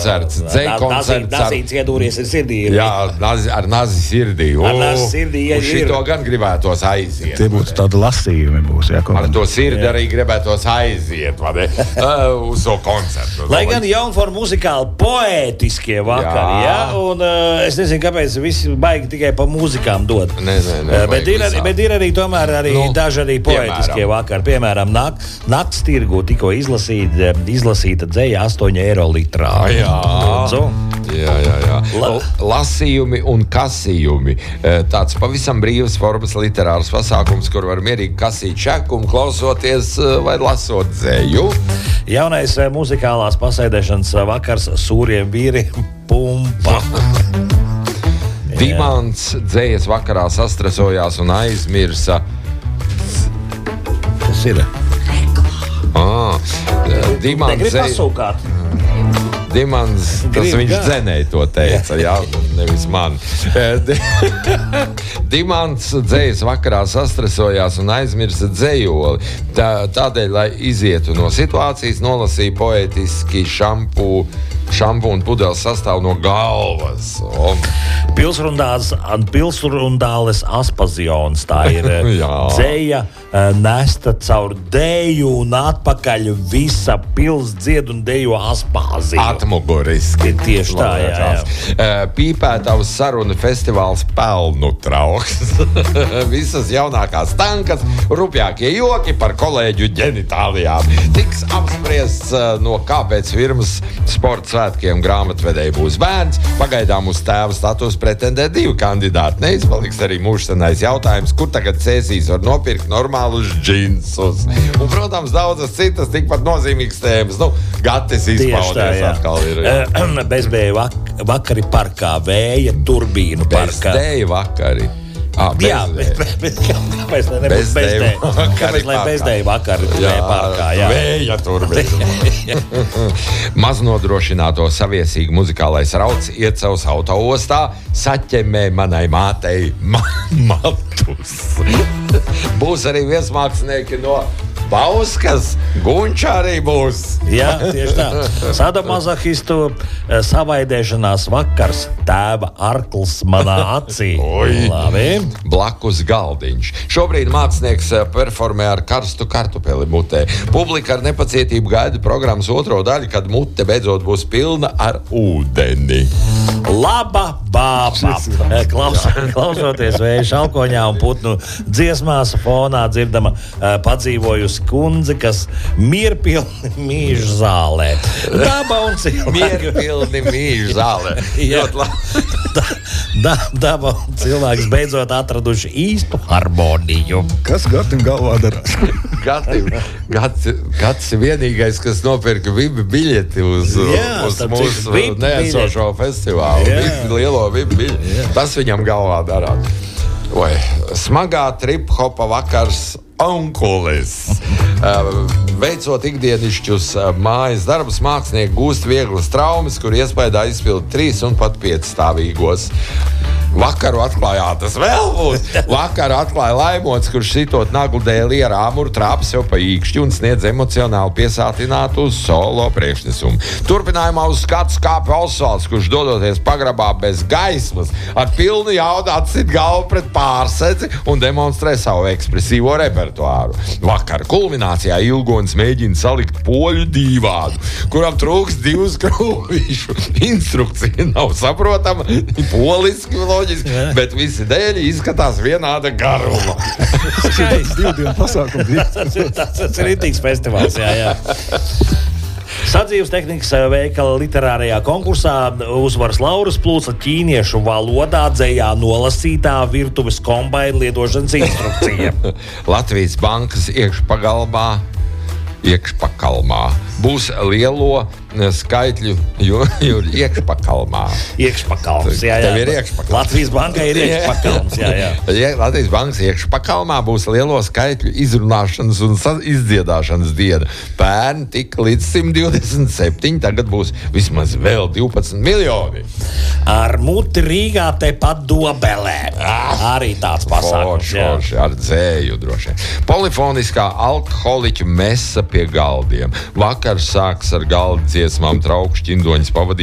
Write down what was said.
koncerts, dzēja koncerts. Nazīts iedūries ar sirdī. Jā, ar nazi sirdī. Ar nazi sirdī, uz šito gan gribētos aiziet. Tie būtu tādi lasījumi būs, jā. Ar to sirdi arī gribētos aiziet, uz to koncertu. Lai gan jaunforma muzikāli poētiskie vakari, jā, un es nezinu, kāpēc visi baigi tikai pa muzikām dod. Nē, bet ir arī tomēr daži arī poētiskie vakari. Piemēram, nakts tirgu tikko izlasīta dzeja 8 eiro litrā. Jā. Lasījumi un kasījumi. Tāds pavisam brīvs formas literārs pasākums, kur var mierīgi kasīt čekumu, klausoties vai lasot dzeju. Jaunais muzikālās pasēdēšanas vakars sūriem vīriem pumpa. Dimants dzejas vakarā sastresojās un aizmirsa. Kas ir? Dimants pasūkāt. Dimants, tas viņš dzenēja to teica, jā, nevis man. Dimants dzejas vakarā sastresojās un aizmirsa dzejoli. Tādēļ, lai izietu no situācijas, nolasīja poētiski šampu un pudeles sastāv no galvas. Pilsrundāles aspazions, tā ir dzeja nesta caur deju un atpakaļ visa pils dzied un dejo aspāziju. Atmuguriski. Tieši tā, jā. Pīpētavas saruna festivāls pelnu trauks. Visas jaunākās tankas, rupjākie joki par kolēģu ģenitālijām. Tiks apspriests no kāpēc firmas sporta svētkiem grāmatvedēji būs bērns. Pagaidām uz tēva status pretendē 2 kandidāti. Neizpaliks arī mūžsanais jautājums, kur tagad cēsīs var nopirkt normālus džinsus. Un, protams, daudzas citas tikpat nozīmīgas tēmas. Gatis izpaudies atkal ir. Bezdēju vakari parkā, vēja turbīnu parkā. Bezdēju vakari. Jā, bet kāpēc lai nebūtu bezdēju? Kāpēc lai bezdēju vakari parkā? Vēja turbīnu. Maznodrošināto saviesīgi muzikālais rauds iecels autoostā, saķemē manai mātei matus. Būs arī viesmākslinieki no Bauskas, Gunčā arī būs. Jā, tieši tā. Sadomazohistu savaidēšanās vakars, tēva arkls manā acī. Labi. Blakus galdiņš. Šobrīd mākslinieks performē ar karstu kartupeli mutē. Publika ar nepacietību gaida programmas otro daļu, kad mute beidzot būs pilna ar ūdeni. Laba bāba. Klausoties vēja šalkoņā un putnu dziesmās, fonā dzirdama padzīvojusi kundze, kas mierpilni mīž zālē. Daba un cilvēki. Mierpilni mīž zālē. Daba un cilvēks beidzot atraduši īstu harmoniju. Kas Gatim galvā darās? Gats vienīgais, kas nopirka VIP biļeti uz mūsu neesošo festivālu. Lielo VIP biļeti. Tas viņam galvā darās. Smagā trip-hopa vakars onkulis. Veicot ikdienišķus mājas darbus, mākslinieki gūst vieglas traumas, kur iespējā izpilda 3 un pat 5 stāvīgos. Vakaru atklājā, tas vēl būs. Vakaru atklāja Laimots, kurš sitot naglu dēli ar āmuru trāpa sev pa īkšķi un sniedz emocionāli piesātinātu solo priekšnesumu. Turpinājumā uz skatu kāpa Osvalds, kurš dodoties pagrabā bez gaismas, ar pilnu jaudu atsit galvu pret pārsedzi un demonstrē savu ekspresīvo repertuāru. Vakara kulminācijā Ilgonis mēģina salikt poļu dīvādu, kuram trūks 2 skrūvīšu. Instrukcija nav saprotama, poliski bet visi dēļi izskatās vienāda garuma. Skaisti. 2 dienu pasākums. Tas ir ritīgs festivāls, jā. Sadzīves tehnikas veikala literārajā konkursā uzvaras lauras plūca ķīniešu valodā dzejā nolasītā virtuves kombaina lietošanas instrukcija. Latvijas bankas iekšpakalmā būs lielo skaitļu iekšpakalmā. Iekšpakalms, jā. Tev ir iekšpakalms. Latvijas bankai ir iekšpakalms, jā. Latvijas bankas iekšpakalmā būs lielo skaitļu izrunāšanas un izdziedāšanas diena. Pērn tika līdz 127, tagad būs vismaz vēl 12 miljoni. Ar muti Rīgā tepat Dobelē. Arī tāds pasākums. Forši, ar dzēju droši. Polifoniskā alkoholiķu mesa pie galdiem. Vakar sāks ar galda dziesmām Trauku šķindoņas pavadīt